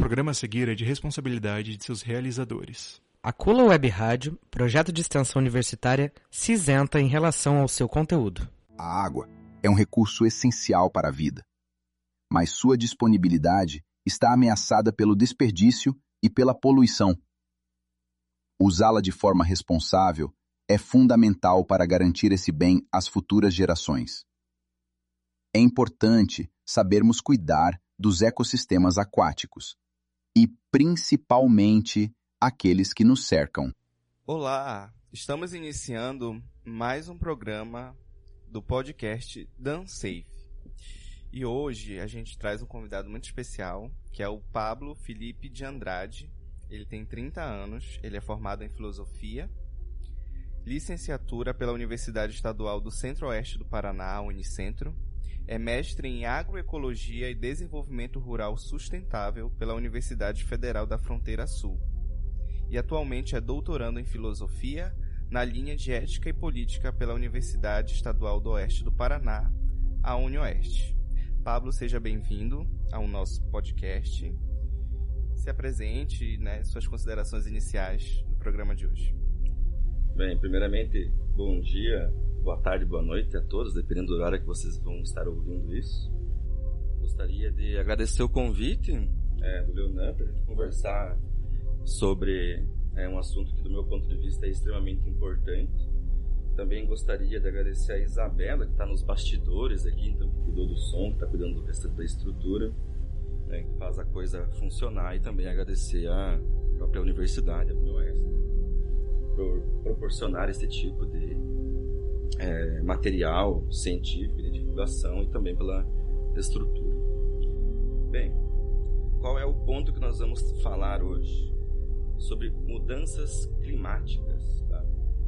programa a seguir é de responsabilidade de seus realizadores. A Cula Web Rádio, projeto de extensão universitária, se isenta em relação ao seu conteúdo. A água é um recurso essencial para a vida, mas sua disponibilidade está ameaçada pelo desperdício e pela poluição. Usá-la de forma responsável é fundamental para garantir esse bem às futuras gerações. É importante sabermos cuidar dos ecossistemas aquáticos e, principalmente, aqueles que nos cercam. Olá, estamos iniciando mais um programa do podcast DanSafe. E hoje a gente traz um convidado muito especial, que é o Pablo Felipe de Andrade. Ele tem 30 anos, ele é formado em Filosofia, licenciatura pela Universidade Estadual do Centro-Oeste do Paraná, Unicentro, é mestre em Agroecologia e Desenvolvimento Rural Sustentável pela Universidade Federal da Fronteira Sul. E atualmente é doutorando em Filosofia na linha de Ética e Política pela Universidade Estadual do Oeste do Paraná, a UniOeste. Pablo, seja bem-vindo ao nosso podcast. Se apresente, suas considerações iniciais do programa de hoje. Bem, primeiramente, bom dia, boa tarde, boa noite a todos, dependendo do horário que vocês vão estar ouvindo isso. Gostaria de agradecer o convite do Leonan para a gente conversar sobre um assunto que, do meu ponto de vista, é extremamente importante. Também gostaria de agradecer a Isabela, que está nos bastidores aqui, então, que cuidou do som, que está cuidando do restante da estrutura, que faz a coisa funcionar, e também agradecer à própria universidade, a UniOeste, por proporcionar esse tipo de material científico de divulgação e também pela estrutura. Bem, qual é o ponto que nós vamos falar hoje? Sobre mudanças climáticas. Tá?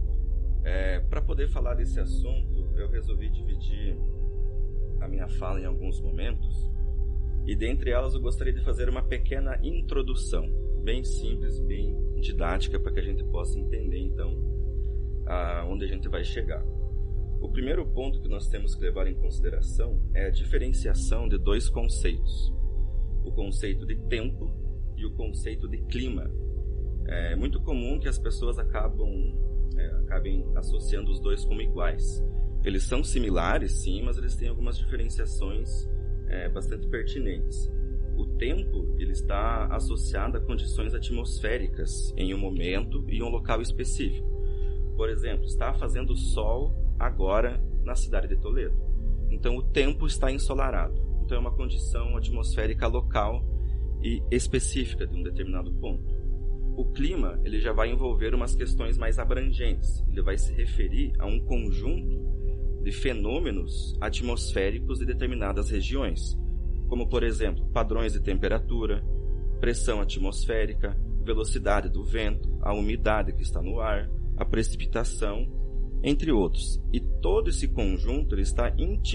Para poder falar desse assunto, eu resolvi dividir a minha fala em alguns momentos, e dentre elas eu gostaria de fazer uma pequena introdução, bem simples, bem didática, para que a gente possa entender então onde a gente vai chegar. O primeiro ponto que nós temos que levar em consideração é a diferenciação de dois conceitos: o conceito de tempo e o conceito de clima. É muito comum que as pessoas acabem associando os dois como iguais. Eles são similares, sim, mas eles têm algumas diferenciações bastante pertinentes. O tempo ele está associado a condições atmosféricas em um momento e um local específico. Por exemplo, está fazendo sol agora na cidade de Toledo. Então o tempo está ensolarado. Então é uma condição atmosférica local e específica de um determinado ponto. O clima ele já vai envolver umas questões mais abrangentes. Ele vai se referir a um conjunto de fenômenos atmosféricos de determinadas regiões, como, por exemplo, padrões de temperatura, pressão atmosférica, velocidade do vento, a umidade que está no ar, a precipitação, entre outros. E todo esse conjunto ele está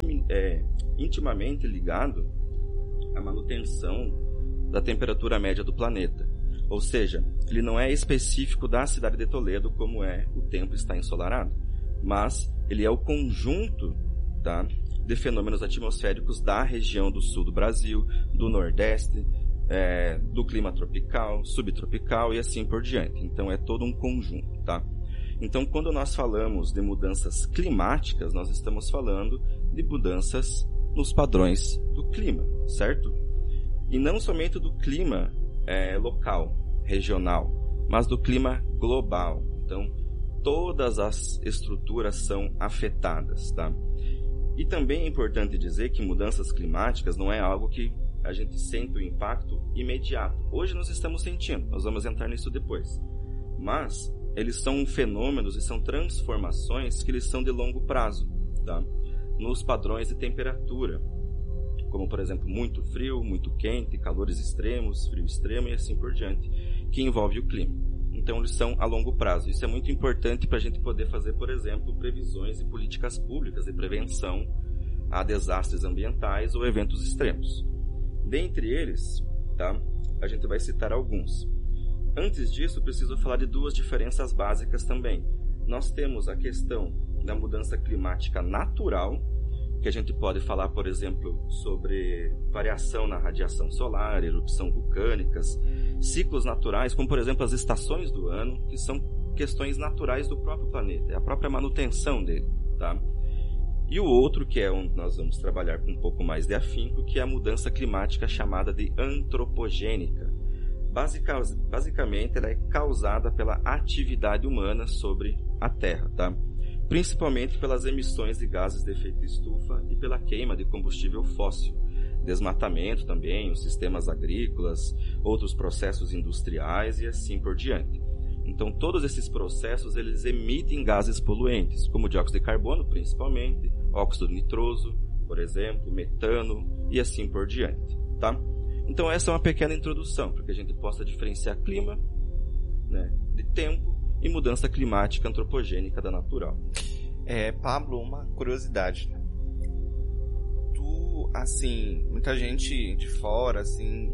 intimamente ligado à manutenção da temperatura média do planeta. Ou seja, ele não é específico da cidade de Toledo, como o tempo está ensolarado, mas ele é o conjunto de fenômenos atmosféricos da região do sul do Brasil, do Nordeste, do clima tropical, subtropical e assim por diante. Então é todo um conjunto. Então, quando nós falamos de mudanças climáticas, nós estamos falando de mudanças nos padrões do clima, certo? E não somente do clima local, regional, mas do clima global. Então, todas as estruturas são afetadas, tá? E também é importante dizer que mudanças climáticas não é algo que a gente sente o impacto imediato. Hoje nós estamos sentindo, nós vamos entrar nisso depois. Mas eles são fenômenos e são transformações que eles são de longo prazo, tá? Nos padrões de temperatura, como, por exemplo, muito frio, muito quente, calores extremos, frio extremo e assim por diante, que envolve o clima. Então, eles são a longo prazo. Isso é muito importante para a gente poder fazer, por exemplo, previsões e políticas públicas de prevenção a desastres ambientais ou eventos extremos. Dentre eles, a gente vai citar alguns. Antes disso, preciso falar de duas diferenças básicas também. Nós temos a questão da mudança climática natural, que a gente pode falar, por exemplo, sobre variação na radiação solar, erupção vulcânicas, ciclos naturais, como por exemplo as estações do ano, que são questões naturais do próprio planeta, é a própria manutenção dele, tá? E o outro, que é onde nós vamos trabalhar com um pouco mais de afinco, que é a mudança climática chamada de antropogênica. Basicamente, ela é causada pela atividade humana sobre a Terra, tá? Principalmente pelas emissões de gases de efeito estufa e pela queima de combustível fóssil, desmatamento também, os sistemas agrícolas, outros processos industriais e assim por diante. Então, todos esses processos, eles emitem gases poluentes, como dióxido de carbono, principalmente, óxido nitroso, por exemplo, metano e assim por diante, tá? Então, essa é uma pequena introdução, para que a gente possa diferenciar clima, né, de tempo e mudança climática antropogênica da natural. Pablo, uma curiosidade, né? Assim, muita gente de fora, assim,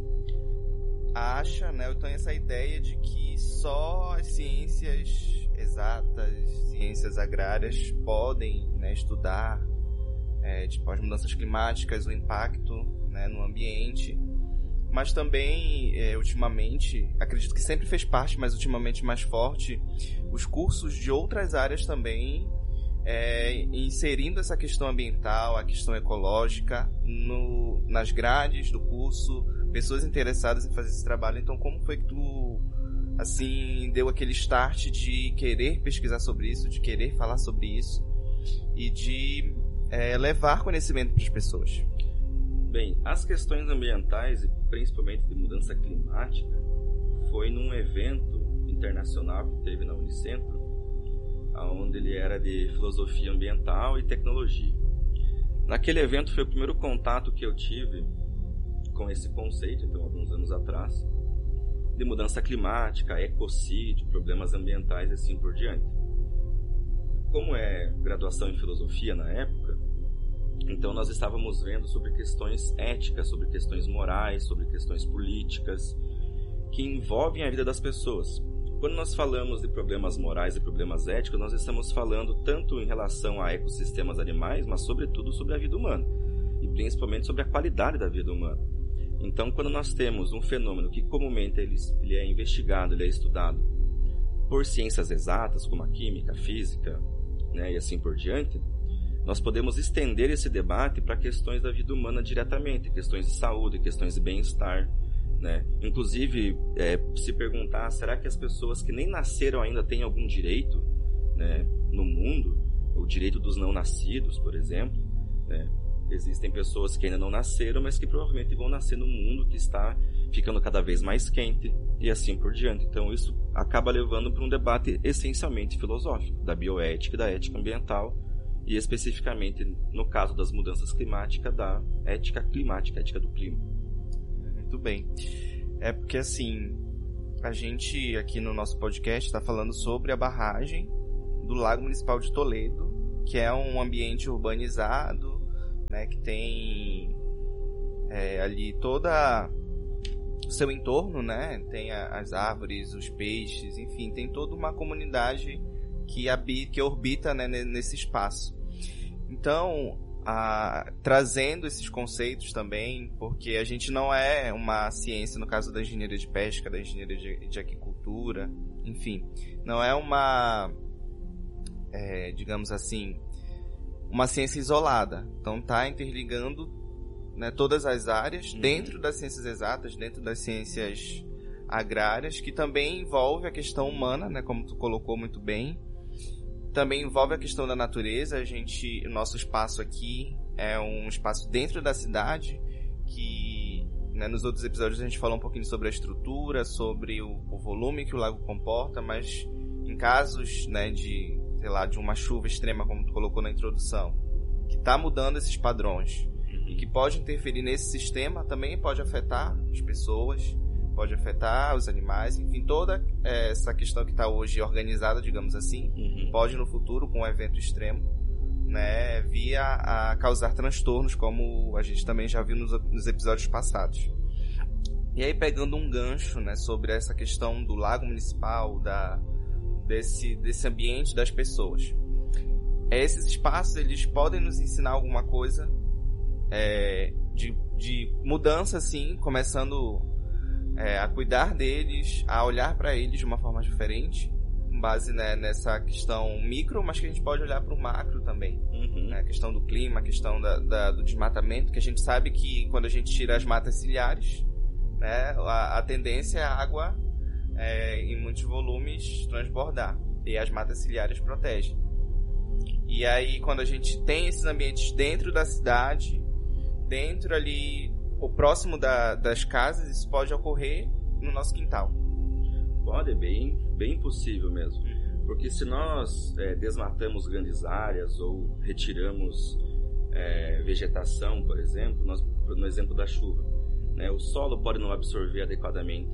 acha, né, eu tenho essa ideia de que só as ciências exatas, ciências agrárias podem, né, estudar tipo, as mudanças climáticas, o impacto, né, no ambiente, mas também, ultimamente, acredito que sempre fez parte, mas ultimamente mais forte, os cursos de outras áreas também inserindo essa questão ambiental, a questão ecológica nas grades do curso, pessoas interessadas em fazer esse trabalho. Então, como foi que tu, assim, deu aquele start de querer pesquisar sobre isso, de querer falar sobre isso e de levar conhecimento para as pessoas? Bem, as questões ambientais e principalmente de mudança climática foi num evento internacional que teve na Unicentro, onde ele era de filosofia ambiental e tecnologia. Naquele evento foi o primeiro contato que eu tive com esse conceito, então alguns anos atrás, de mudança climática, ecocídio, problemas ambientais e assim por diante. Como é graduação em filosofia na época, então nós estávamos vendo sobre questões éticas, sobre questões morais, sobre questões políticas, que envolvem a vida das pessoas. Quando nós falamos de problemas morais e problemas éticos, nós estamos falando tanto em relação a ecossistemas animais, mas sobretudo sobre a vida humana, e principalmente sobre a qualidade da vida humana. Então, quando nós temos um fenômeno que comumente ele é investigado, ele é estudado por ciências exatas, como a química, a física, né, e assim por diante, nós podemos estender esse debate para questões da vida humana diretamente, questões de saúde, questões de bem-estar, né? Inclusive, se perguntar, será que as pessoas que nem nasceram ainda têm algum direito, né, no mundo? O direito dos não nascidos, por exemplo, né? Existem pessoas que ainda não nasceram, mas que provavelmente vão nascer num mundo que está ficando cada vez mais quente e assim por diante. Então isso acaba levando para um debate essencialmente filosófico, da bioética e da ética ambiental, e especificamente, no caso das mudanças climáticas, da ética climática, ética do clima. Muito bem. É porque, assim, a gente aqui no nosso podcast está falando sobre a barragem do Lago Municipal de Toledo, que é um ambiente urbanizado, né, que tem ali toda o seu entorno, né, tem as árvores, os peixes, enfim, tem toda uma comunidade que orbita, né, nesse espaço. Então, trazendo esses conceitos também, porque a gente não é uma ciência, no caso da engenharia de pesca, da engenharia de aquicultura, enfim, não é uma, digamos assim, uma ciência isolada. Então está interligando, né, todas as áreas dentro das ciências exatas, dentro das ciências agrárias, que também envolve a questão humana, né, como tu colocou muito bem. Também envolve a questão da natureza. O nosso espaço aqui é um espaço dentro da cidade que, né, nos outros episódios a gente falou um pouquinho sobre a estrutura, sobre o volume que o lago comporta, mas em casos, né, de uma chuva extrema, como tu colocou na introdução, que está mudando esses padrões e que pode interferir nesse sistema, também pode afetar as pessoas, pode afetar os animais, enfim, toda essa questão que está hoje organizada, digamos assim, pode no futuro, com um evento extremo, né, vir a causar transtornos, como a gente também já viu nos episódios passados. E aí, pegando um gancho, né, sobre essa questão do lago municipal, desse ambiente das pessoas. esses espaços eles podem nos ensinar alguma coisa de mudança, assim, começando a cuidar deles, a olhar para eles de uma forma diferente, com base, né, nessa questão micro, mas que a gente pode olhar para o macro também. Né? A questão do clima, a questão do desmatamento, que a gente sabe que quando a gente tira as matas ciliares, né, a tendência é a água em muitos volumes transbordar, e as matas ciliares protegem. E aí, quando a gente tem esses ambientes dentro da cidade, dentro ali, o próximo das casas, isso pode ocorrer no nosso quintal. Pode, é bem possível mesmo. Porque se nós desmatamos grandes áreas ou retiramos vegetação, por exemplo, no exemplo da chuva, né, o solo pode não absorver adequadamente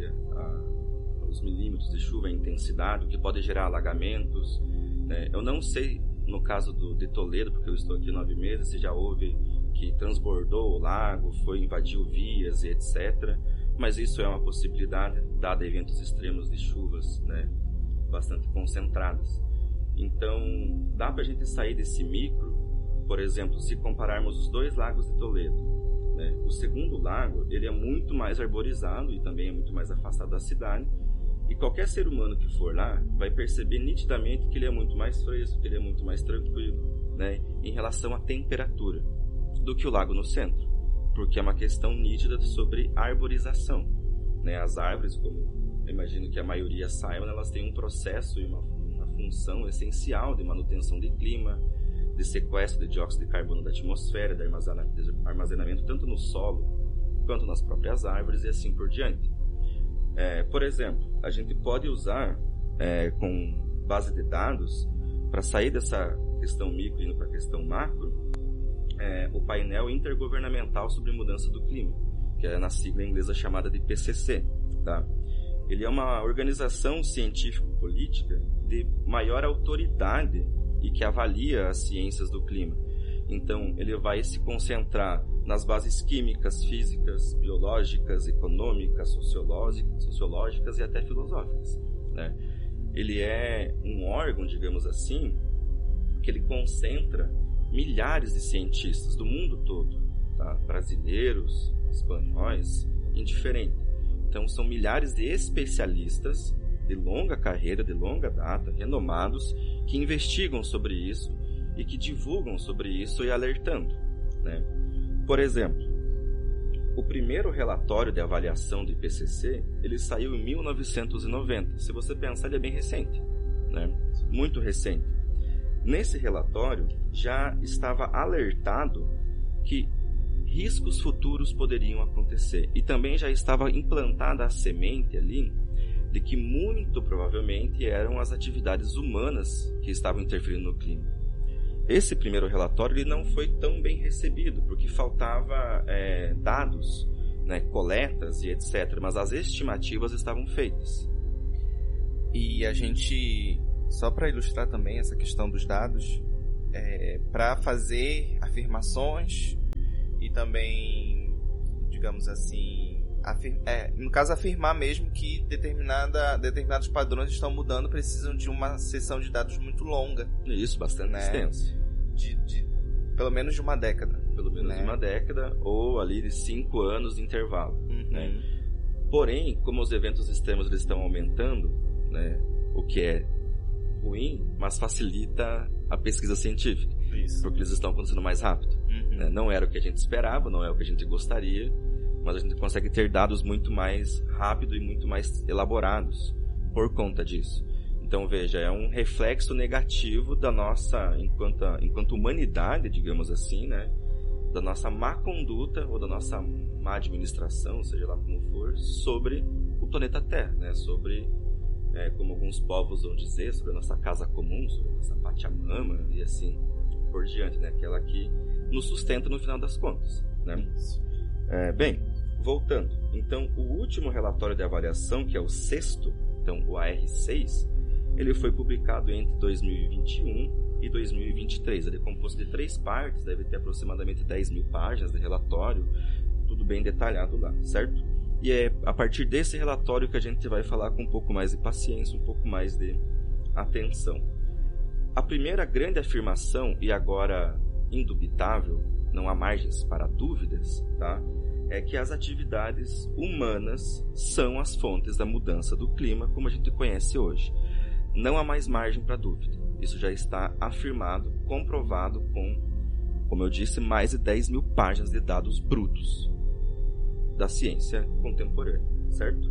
os milímetros de chuva, a intensidade, o que pode gerar alagamentos. Né? Eu não sei, no caso de Toledo, porque eu estou aqui 9 meses, se já houve que transbordou o lago, invadiu vias e etc. Mas isso é uma possibilidade, dado eventos extremos de chuvas, né, bastante concentradas. Então, dá para a gente sair desse micro, por exemplo, se compararmos os 2 lagos de Toledo. Né? O segundo lago, ele é muito mais arborizado e também é muito mais afastado da cidade. E qualquer ser humano que for lá vai perceber nitidamente que ele é muito mais fresco, que ele é muito mais tranquilo, né, em relação à temperatura, do que o lago no centro. Porque é uma questão nítida sobre arborização. Né? As árvores, como eu imagino que a maioria saiba, elas têm um processo e uma função essencial de manutenção de clima, de sequestro de dióxido de carbono da atmosfera, de armazenamento tanto no solo quanto nas próprias árvores e assim por diante. Por exemplo, a gente pode usar com base de dados, para sair dessa questão micro e indo para a questão macro, o painel intergovernamental sobre mudança do clima, que é na sigla inglesa chamada de IPCC. Tá? Ele é uma organização científico-política de maior autoridade e que avalia as ciências do clima. Então, ele vai se concentrar nas bases químicas, físicas, biológicas, econômicas, sociológicas e até filosóficas. Né? Ele é um órgão, digamos assim, que ele concentra milhares de cientistas do mundo todo, tá? Brasileiros, espanhóis, indiferente. Então, são milhares de especialistas de longa carreira, de longa data, renomados, que investigam sobre isso e que divulgam sobre isso e alertando. Né? Por exemplo, o primeiro relatório de avaliação do IPCC, ele saiu em 1990. Se você pensar, ele é bem recente, né? Muito recente. Nesse relatório, já estava alertado que riscos futuros poderiam acontecer. E também já estava implantada a semente ali de que muito provavelmente eram as atividades humanas que estavam interferindo no clima. Esse primeiro relatório ele não foi tão bem recebido, porque faltava dados, né, coletas e etc. Mas as estimativas estavam feitas. E a gente, só para ilustrar também essa questão dos dados, para fazer afirmações e também, digamos assim, no caso afirmar mesmo que determinados padrões estão mudando, precisam de uma sessão de dados muito longa. Isso, bastante, né? Extenso. De pelo menos de uma década. Pelo menos, né? De uma década, ou ali de 5 anos de intervalo. Uhum. Né? Porém, como os eventos extremos eles estão aumentando, né, o que é ruim, mas facilita a pesquisa científica. Isso. Porque eles estão acontecendo mais rápido. Uhum. Né? Não era o que a gente esperava, não é o que a gente gostaria, mas a gente consegue ter dados muito mais rápido e muito mais elaborados por conta disso. Então, veja, é um reflexo negativo da nossa, enquanto humanidade, digamos assim, né, da nossa má conduta ou da nossa má administração, seja lá como for, sobre o planeta Terra, né, sobre, como alguns povos vão dizer, sobre a nossa casa comum, sobre a nossa Pachamama e assim por diante, né, aquela que nos sustenta no final das contas, né. Bem, voltando, então o último relatório de avaliação, que é o 6º, então o AR6, ele foi publicado entre 2021 e 2023. Ele é composto de 3 partes, deve ter aproximadamente 10 mil páginas de relatório, tudo bem detalhado lá, certo? E é a partir desse relatório que a gente vai falar com um pouco mais de paciência, um pouco mais de atenção. a primeira grande afirmação, e agora indubitável, não há margens para dúvidas, tá? É que as atividades humanas são as fontes da mudança do clima como a gente conhece hoje. Não há mais margem para dúvida. Isso já está afirmado, comprovado com, como eu disse, mais de 10 mil páginas de dados brutos da ciência contemporânea, certo?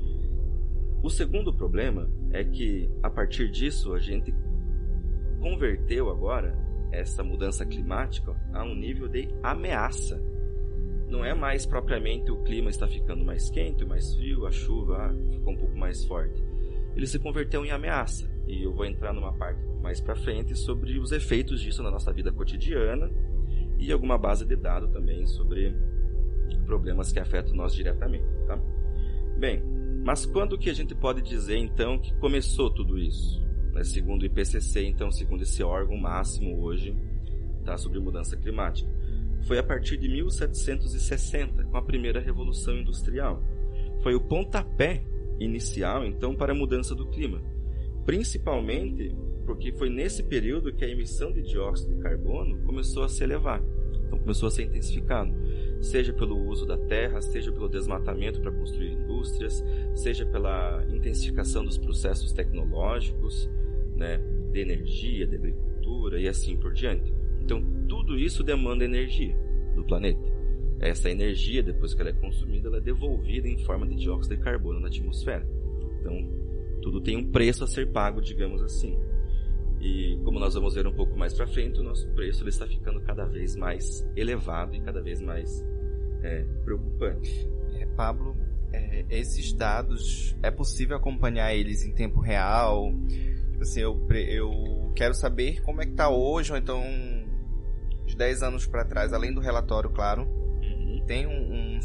O segundo problema é que, a partir disso, a gente converteu agora essa mudança climática a um nível de ameaça. Não é mais propriamente o clima está ficando mais quente, mais frio, a chuva ficou um pouco mais forte. Ele se converteu em ameaça. E eu vou entrar numa parte mais para frente sobre os efeitos disso na nossa vida cotidiana e alguma base de dados também sobre problemas que afetam nós diretamente, tá? Bem, mas quando que a gente pode dizer então que começou tudo isso? Né? Segundo o IPCC, então, segundo esse órgão máximo hoje, tá, sobre mudança climática. Foi a partir de 1760, com a primeira revolução industrial. Foi o pontapé inicial, então, para a mudança do clima. Principalmente porque foi nesse período que a emissão de dióxido de carbono começou a se elevar. Então, começou a ser intensificado. Seja pelo uso da terra, seja pelo desmatamento para construir indústrias, seja pela intensificação dos processos tecnológicos, né, de energia, de agricultura e assim por diante. Então, tudo isso demanda energia do planeta. Essa energia, depois que ela é consumida, ela é devolvida em forma de dióxido de carbono na atmosfera. Então, tudo tem um preço a ser pago, digamos assim. E como nós vamos ver um pouco mais para frente, o nosso preço ele está ficando cada vez mais elevado e cada vez mais preocupante. Pablo, esses dados, é possível acompanhar eles em tempo real? Tipo assim, eu quero saber como é que está hoje, ou então de 10 anos para trás, além do relatório, claro. Tem um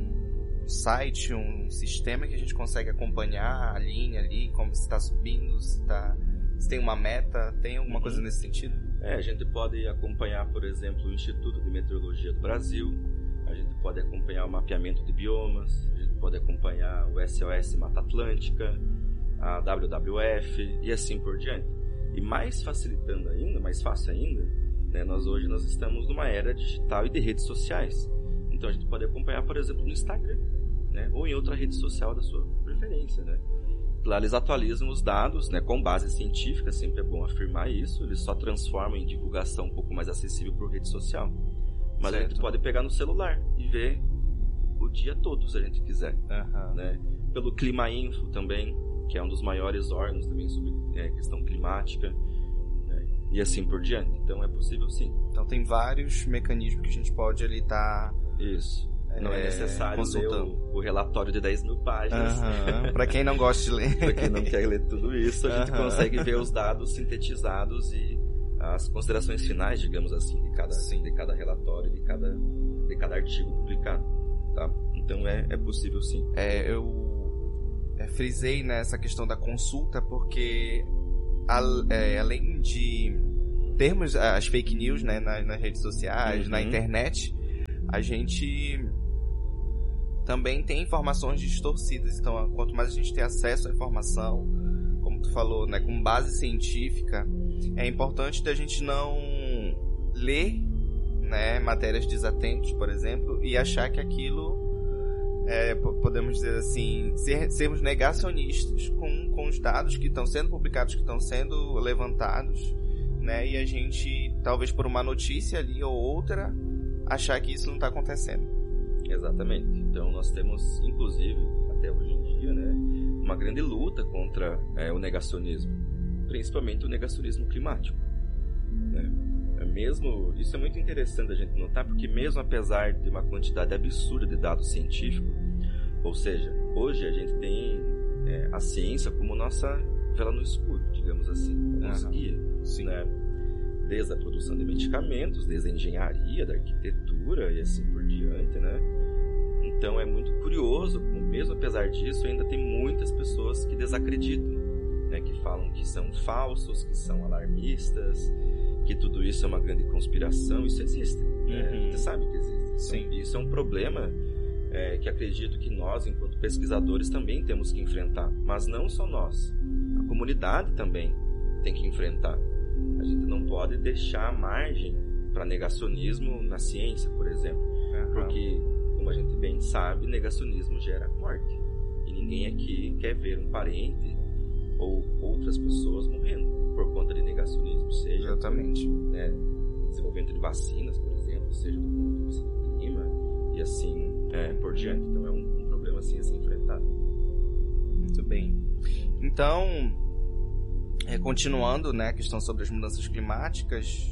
site, um sistema que a gente consegue acompanhar a linha ali, como se está subindo, se tem uma meta, tem alguma coisa nesse sentido? A gente pode acompanhar, por exemplo, o Instituto de Meteorologia do Brasil, a gente pode acompanhar o mapeamento de biomas, a gente pode acompanhar o SOS Mata Atlântica, a WWF e assim por diante. E mais facilitando ainda, mais fácil ainda, né, nós estamos numa era digital e de redes sociais. Então a gente pode acompanhar, por exemplo, no Instagram, né, ou em outra rede social da sua preferência, né. Lá eles atualizam os dados, né, com base científica, sempre é bom afirmar isso, eles só transformam em divulgação um pouco mais acessível por rede social. Mas certo. A gente pode pegar no celular e ver o dia todo, se a gente quiser. Né. Pelo Clima Info também, que é um dos maiores órgãos também sobre questão climática, né, e assim por diante. Então é possível sim. Então tem vários mecanismos que a gente pode ali estar... Isso. Não é necessário ler o relatório de 10 mil páginas. Para quem não gosta de ler. Para quem não quer ler tudo isso, a gente consegue ver os dados sintetizados e as considerações finais, digamos assim, de cada relatório, de cada artigo publicado. Tá? Então é possível sim. Eu frisei nessa questão da consulta porque além de termos as fake news, né, nas redes sociais, na internet, a gente também tem informações distorcidas. Então, quanto mais a gente tem acesso à informação, como tu falou, né, com base científica, é importante da gente não ler, né, matérias desatentas, por exemplo, e achar que aquilo, podemos dizer assim, sermos negacionistas com os dados que estão sendo publicados, que estão sendo levantados, né, e a gente, talvez por uma notícia ali ou outra, achar que isso não está acontecendo. Exatamente. Então nós temos, inclusive, até hoje em dia, né, uma grande luta contra o negacionismo, principalmente o negacionismo climático. Né? Isso é muito interessante a gente notar, porque mesmo apesar de uma quantidade absurda de dados científicos, ou seja, hoje a gente tem a ciência como nossa vela no escuro, digamos assim, nosso guia, né? Desde a produção de medicamentos, desde a engenharia, da arquitetura e assim por diante, né? Então é muito curioso, mesmo apesar disso, ainda tem muitas pessoas que desacreditam, né? Que falam que são falsos, que são alarmistas, que tudo isso é uma grande conspiração. Isso existe, né? Você sabe que existe. Sim. Então, isso é um problema que acredito que nós, enquanto pesquisadores, também temos que enfrentar. Mas não só nós, a comunidade também tem que enfrentar. A gente não pode deixar margem para negacionismo na ciência, por exemplo. Porque, como a gente bem sabe, negacionismo gera morte. E ninguém aqui quer ver um parente ou outras pessoas morrendo por conta de negacionismo. Seja Exatamente. Desenvolvimento de vacinas, por exemplo, seja do ponto de vista do clima, e assim por diante. Então é um problema assim a ser enfrentado. Muito bem. Então, continuando, né, a questão sobre as mudanças climáticas,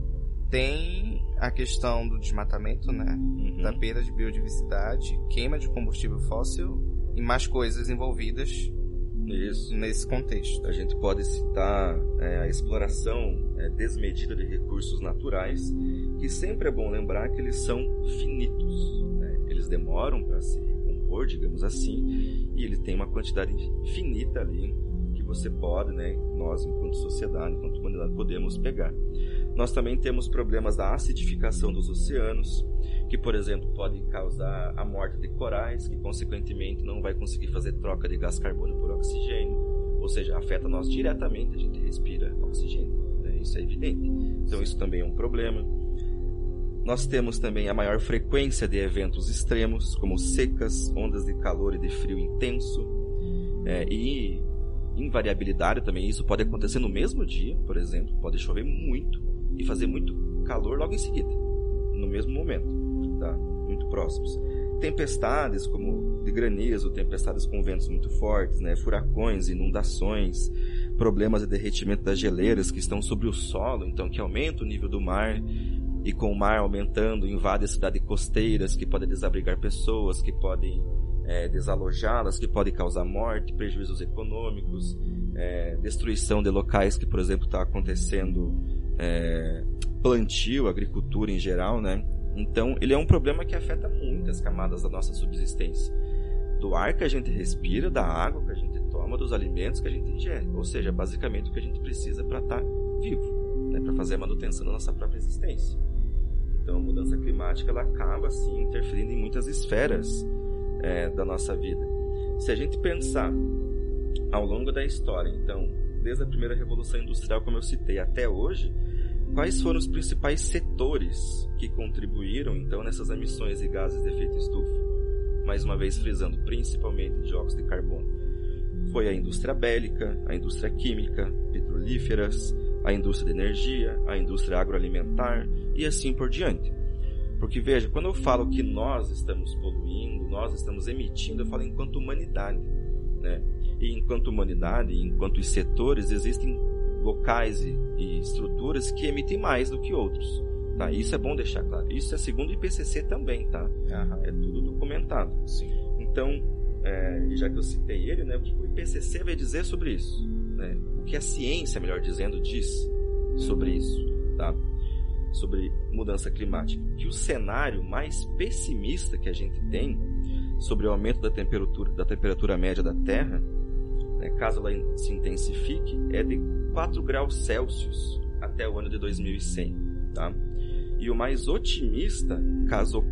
tem a questão do desmatamento, né, da perda de biodiversidade, queima de combustível fóssil e mais coisas envolvidas nesse contexto. A gente pode citar a exploração desmedida de recursos naturais, que sempre é bom lembrar que eles são finitos, né? Eles demoram para se recompor, digamos assim, e ele tem uma quantidade finita ali que você pode, né, nós enquanto sociedade, enquanto humanidade, podemos pegar. Nós também temos problemas da acidificação dos oceanos, que, por exemplo, pode causar a morte de corais, que consequentemente não vai conseguir fazer troca de gás carbônico por oxigênio, ou seja, afeta nós diretamente, a gente respira oxigênio, né? Isso é evidente. Então isso também é um problema. Nós temos também a maior frequência de eventos extremos, como secas, ondas de calor e de frio intenso, e invariabilidade também. Isso pode acontecer no mesmo dia, por exemplo, pode chover muito e fazer muito calor logo em seguida, no mesmo momento, tá? Muito próximos. Tempestades como de granizo, tempestades com ventos muito fortes, né? Furacões, inundações, problemas de derretimento das geleiras que estão sobre o solo, então que aumenta o nível do mar, e com o mar aumentando, invade as cidades costeiras, que podem desabrigar pessoas, que podem desalojá-las, que podem causar morte, prejuízos econômicos, destruição de locais que, por exemplo, está acontecendo plantio, agricultura em geral, né? Então, ele é um problema que afeta muitas camadas da nossa subsistência. Do ar que a gente respira, da água que a gente toma, dos alimentos que a gente ingere. Ou seja, basicamente o que a gente precisa para estar vivo, né? Para fazer a manutenção da nossa própria existência. Então, a mudança climática, ela acaba, assim, interferindo em muitas esferas da nossa vida. Se a gente pensar ao longo da história, então, desde a primeira Revolução Industrial, como eu citei, até hoje, quais foram os principais setores que contribuíram, então, nessas emissões de gases de efeito estufa? Mais uma vez frisando, principalmente dióxido de carbono. Foi a indústria bélica, a indústria química, petrolíferas, a indústria de energia, a indústria agroalimentar e assim por diante. Porque, veja, quando eu falo que nós estamos poluindo, nós estamos emitindo, eu falo enquanto humanidade, né? E enquanto humanidade, enquanto os setores, existem locais e estruturas que emitem mais do que outros, tá? Isso é bom deixar claro. Isso é segundo o IPCC também, tá? É tudo documentado. Sim. Então, já que eu citei ele, né, o que o IPCC vai dizer sobre isso, né? O que a ciência, melhor dizendo, diz sobre isso, tá? Sobre mudança climática. Que o cenário mais pessimista que a gente tem sobre o aumento da temperatura média da Terra, né, caso ela se intensifique, é de 4 graus Celsius até o ano de 2100, tá? E o mais otimista, caso